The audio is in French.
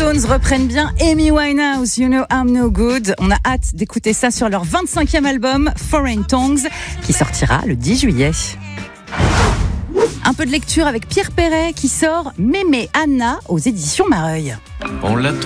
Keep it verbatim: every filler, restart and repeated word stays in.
Stones reprennent bien Amy Winehouse, You Know I'm No Good. On a hâte d'écouter ça sur leur vingt-cinquième album, Foreign Tongues, qui sortira le dix juillet. Un peu de lecture avec Pierre Perret qui sort Mémé Anna aux éditions Mareuil. On l'a